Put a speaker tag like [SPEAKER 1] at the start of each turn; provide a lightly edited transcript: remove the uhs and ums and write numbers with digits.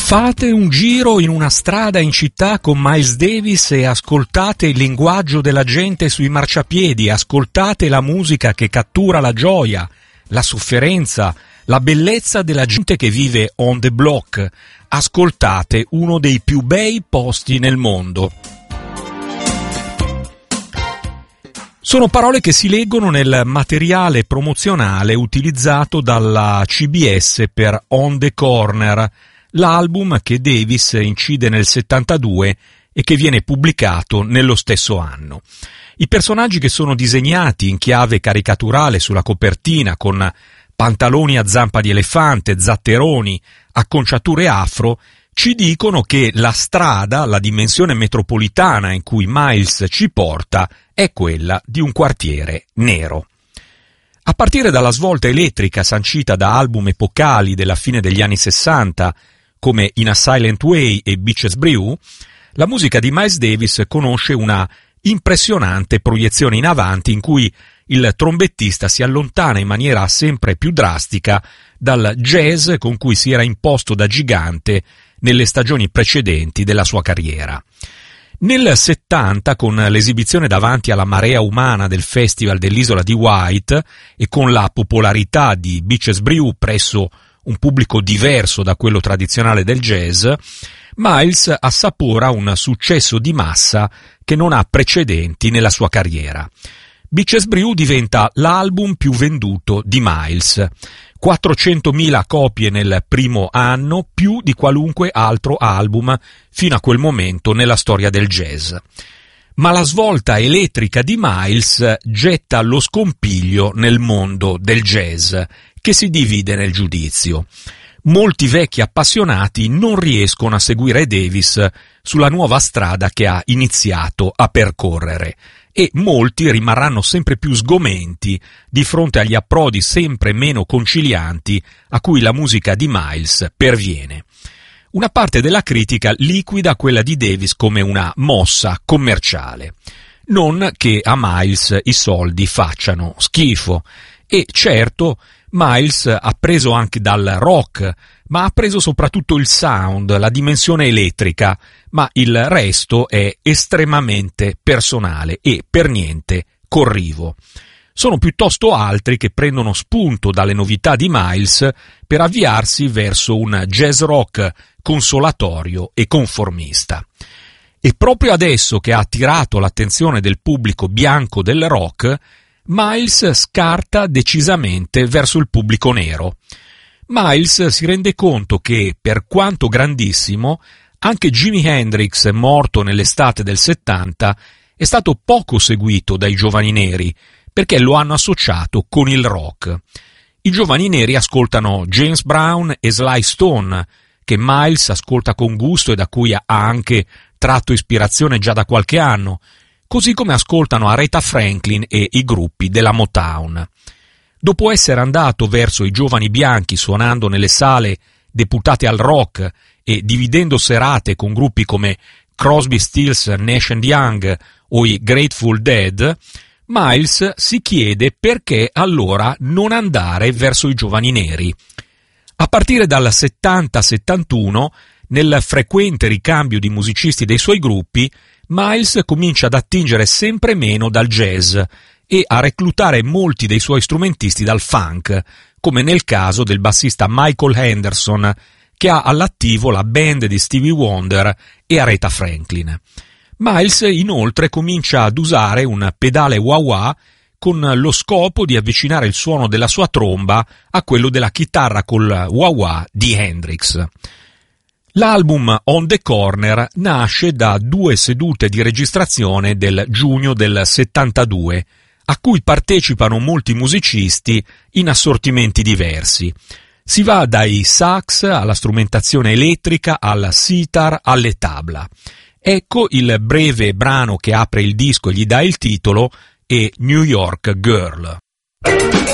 [SPEAKER 1] Fate un giro in una strada in città con Miles Davis e ascoltate il linguaggio della gente sui marciapiedi, ascoltate la musica che cattura la gioia, la sofferenza, la bellezza della gente che vive on the block, ascoltate uno dei più bei posti nel mondo. Sono parole che si leggono nel materiale promozionale utilizzato dalla CBS per On the Corner, l'album che Davis incide nel 72 e che viene pubblicato nello stesso anno. I personaggi che sono disegnati in chiave caricaturale sulla copertina con pantaloni a zampa di elefante, zatteroni, acconciature afro, ci dicono che la strada, la dimensione metropolitana in cui Miles ci porta, è quella di un quartiere nero. A partire dalla svolta elettrica sancita da album epocali della fine degli anni 60, come In a Silent Way e Beaches Brew, la musica di Miles Davis conosce una impressionante proiezione in avanti in cui il trombettista si allontana in maniera sempre più drastica dal jazz con cui si era imposto da gigante nelle stagioni precedenti della sua carriera. Nel 70, con l'esibizione davanti alla marea umana del Festival dell'Isola di Wight e con la popolarità di Beaches Brew presso un pubblico diverso da quello tradizionale del jazz, Miles assapora un successo di massa che non ha precedenti nella sua carriera. Beaches Brew diventa l'album più venduto di Miles, 400.000 copie nel primo anno, più di qualunque altro album fino a quel momento nella storia del jazz. Ma la svolta elettrica di Miles getta lo scompiglio nel mondo del jazz, che si divide nel giudizio. Molti vecchi appassionati non riescono a seguire Davis sulla nuova strada che ha iniziato a percorrere e molti rimarranno sempre più sgomenti di fronte agli approdi sempre meno concilianti a cui la musica di Miles perviene. Una parte della critica liquida quella di Davis come una mossa commerciale. Non che a Miles i soldi facciano schifo. E certo, Miles ha preso anche dal rock, ma ha preso soprattutto il sound, la dimensione elettrica, ma il resto è estremamente personale e per niente corrivo. Sono piuttosto altri che prendono spunto dalle novità di Miles per avviarsi verso un jazz rock consolatorio e conformista. E proprio adesso che ha attirato l'attenzione del pubblico bianco del rock, Miles scarta decisamente verso il pubblico nero. Miles si rende conto che, per quanto grandissimo, anche Jimi Hendrix, morto nell'estate del 70, è stato poco seguito dai giovani neri, perché lo hanno associato con il rock. I giovani neri ascoltano James Brown e Sly Stone, che Miles ascolta con gusto e da cui ha anche tratto ispirazione già da qualche anno, così come ascoltano Aretha Franklin e i gruppi della Motown. Dopo essere andato verso i giovani bianchi suonando nelle sale deputate al rock e dividendo serate con gruppi come Crosby, Stills, Nash & Young o i Grateful Dead, Miles si chiede perché allora non andare verso i giovani neri. A partire dal 70-71, nel frequente ricambio di musicisti dei suoi gruppi, Miles comincia ad attingere sempre meno dal jazz e a reclutare molti dei suoi strumentisti dal funk, come nel caso del bassista Michael Henderson, che ha all'attivo la band di Stevie Wonder e Aretha Franklin. Miles inoltre comincia ad usare un pedale wah-wah con lo scopo di avvicinare il suono della sua tromba a quello della chitarra col wah-wah di Hendrix. L'album On the Corner nasce da 2 sedute di registrazione del giugno del 72, a cui partecipano molti musicisti in assortimenti diversi. Si va dai sax alla strumentazione elettrica, al sitar, alle tabla. Ecco il breve brano che apre il disco e gli dà il titolo, è New York Girl.